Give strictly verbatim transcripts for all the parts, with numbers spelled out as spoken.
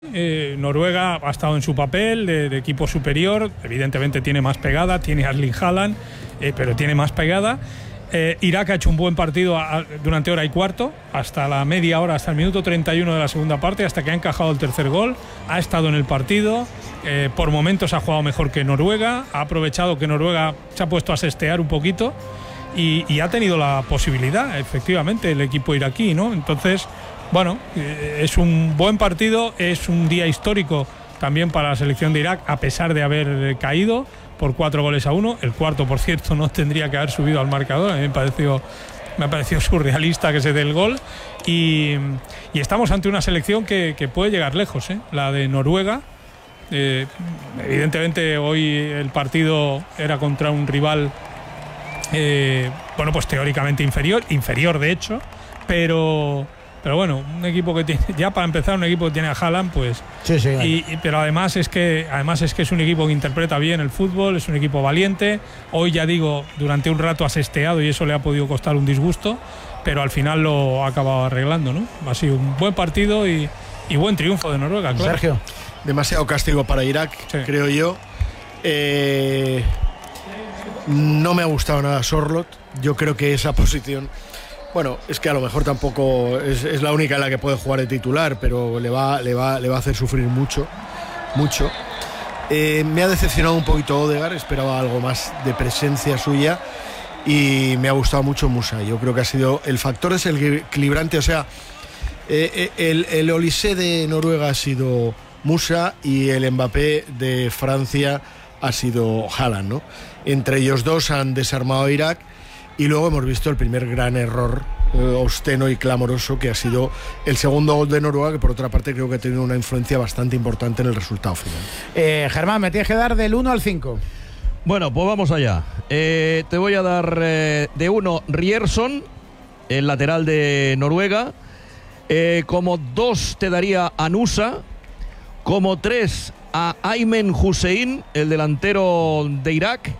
Eh, Noruega ha estado en su papel de, de equipo superior, evidentemente tiene más pegada, tiene a Erling Haaland, eh, pero tiene más pegada. Eh, Irak ha hecho un buen partido a, a, durante hora y cuarto, hasta la media hora, hasta el minuto treinta y uno de la segunda parte, hasta que ha encajado el tercer gol, ha estado en el partido, eh, por momentos ha jugado mejor que Noruega, ha aprovechado que Noruega se ha puesto a sestear un poquito y, y ha tenido la posibilidad, efectivamente, el equipo iraquí, ¿no? Entonces, bueno, es un buen partido, es un día histórico también para la selección de Irak, a pesar de haber caído por cuatro goles a uno. El cuarto, por cierto, no tendría que haber subido al marcador. A mí me pareció, me ha parecido surrealista que se dé el gol. Y, y estamos ante una selección que, que puede llegar lejos, ¿eh? La de Noruega. Eh, evidentemente hoy el partido era contra un rival, eh, bueno, pues teóricamente inferior, inferior de hecho, pero... Pero bueno, un equipo que tiene, ya para empezar, un equipo que tiene a Haaland, pues... Sí, sí. Y, y, pero además es, que, además es que es un equipo que interpreta bien el fútbol, es un equipo valiente. Hoy, ya digo, durante un rato ha sesteado y eso le ha podido costar un disgusto, pero al final lo ha acabado arreglando, ¿no? Ha sido un buen partido y, y buen triunfo de Noruega, claro. Sergio. Demasiado castigo para Irak, sí. creo yo. Eh, no me ha gustado nada Sorloth. Yo creo que esa posición... Bueno, es que a lo mejor tampoco es, es la única en la que puede jugar de titular, pero le va, le va, le va a hacer sufrir mucho, mucho. Eh, me ha decepcionado un poquito Odegaard, esperaba algo más de presencia suya y me ha gustado mucho Musa. Yo creo que ha sido el factor es el equilibrante, o sea, eh, el, el Olise de Noruega ha sido Musa y el Mbappé de Francia ha sido Haaland, ¿no? Entre ellos dos han desarmado a Irak. Y luego hemos visto el primer gran error eh, obsceno y clamoroso que ha sido el segundo gol de Noruega, que por otra parte creo que ha tenido una influencia bastante importante en el resultado final. Eh, Germán, me tienes que dar del uno al cinco. Bueno, pues vamos allá. Eh, te voy a dar eh, de uno Ryerson, el lateral de Noruega. Eh, como dos te daría a Nusa. Como tres a Aymen Hussein, el delantero de Irak.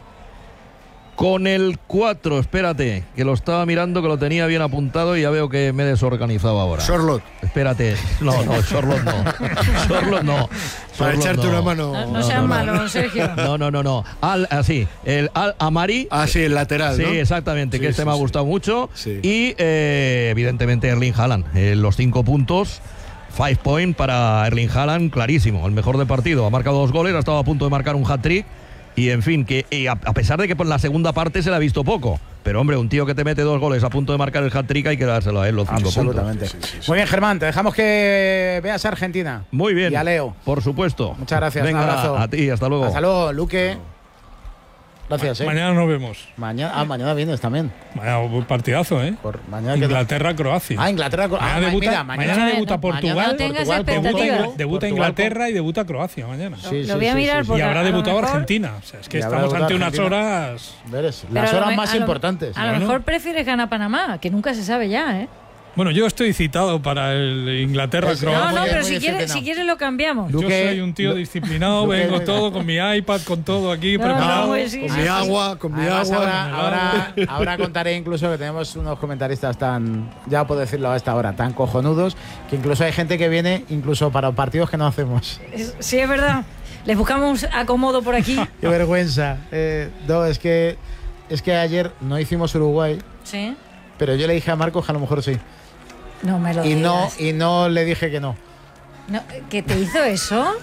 Con el cuatro, espérate, que lo estaba mirando, que lo tenía bien apuntado y ya veo que me he desorganizado ahora. Sorloth. Espérate. No, no, Sorloth no. Sorloth no. Para Sorloth echarte no. una mano. No, no seas no, malo, no. Sergio. No, no, no, no. Al, así, el Al Amari. Ah, sí, el lateral, Sí, ¿no? exactamente, sí, que este sí, me ha sí. gustado mucho. Sí. Y, eh, evidentemente, Erling Haaland. Eh, los cinco puntos. Five point para Erling Haaland, clarísimo. El mejor de partido. Ha marcado dos goles, ha estado a punto de marcar un hat-trick. Y en fin, que y a, a pesar de que por la segunda parte se le ha visto poco, pero hombre, un tío que te mete dos goles a punto de marcar el hat-trick hay que dárselo a él los cinco Absolutamente. puntos. Sí, sí, sí. Muy bien, Germán, te dejamos que veas a Argentina. Muy bien. Y a Leo. Por supuesto. Muchas gracias. Venga, un abrazo. a ti, hasta luego. Hasta luego, Luque. Gracias, ¿eh? Mañana nos vemos. Mañana, ah, mañana vienes también. Mañana un partidazo, ¿eh? Por mañana Inglaterra-Croacia. Ah, Inglaterra. Mañana ah, debuta, mira, mañana, mañana debuta Portugal. Mañana no tengas Portugal debuta, expectativas. debuta Inglaterra y debuta Croacia mañana. Sí, lo sí, voy a sí, mirar sí, por y habrá debutado mejor, Argentina. O sea, es que Y habrá estamos ante debutado unas Argentina. horas. Veres, Pero las a lo horas me- más a lo- importantes. A lo Bueno. mejor prefieres ganar Panamá, que nunca se sabe ya, ¿eh? Bueno, yo estoy citado para el Inglaterra-Croacia. No, no, muy bien, pero muy si quieres, disciplinado. si quieres lo cambiamos. Lu- Yo Luque- soy un tío Lu- disciplinado, Luque- vengo todo con mi iPad, con todo aquí No, preparado. no, pues sí, Con sí, mi sí. agua, con mi Además, agua. ahora, ahora, ahora contaré incluso que tenemos unos comentaristas tan, ya puedo decirlo a esta hora, tan cojonudos, que incluso hay gente que viene incluso para partidos que no hacemos. Es- Sí, es verdad. Les buscamos acomodo por aquí. Qué vergüenza. Eh, no, es que, es que ayer no hicimos Uruguay, Sí. pero yo le dije a Marcos que a lo mejor sí. No me lo Y no, digas. y no le dije que no. No, ¿que te hizo eso?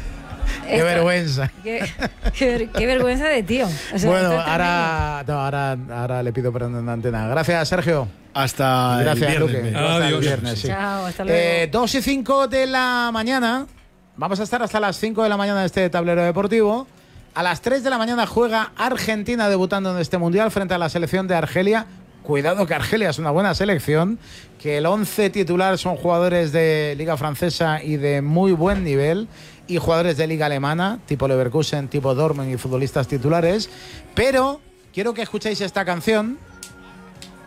Qué Esto- vergüenza. Qué, qué- qué vergüenza de tío. O sea, Bueno, esto es ahora, no, ahora, ahora le pido perdón en la antena. Gracias, Sergio. Hasta Gracias, el Luque. viernes. Hasta el Adiós. viernes, tremendo. sí. Chao, hasta luego. Eh, dos y cinco de la mañana. Vamos a estar hasta las cinco de la mañana en este tablero deportivo. A las tres de la mañana juega Argentina debutando en este mundial frente a la selección de Argelia. Cuidado que Argelia es una buena selección, que el once titular son jugadores de Liga Francesa y de muy buen nivel, y jugadores de Liga Alemana, tipo Leverkusen, tipo Dortmund y futbolistas titulares. Pero quiero que escuchéis esta canción,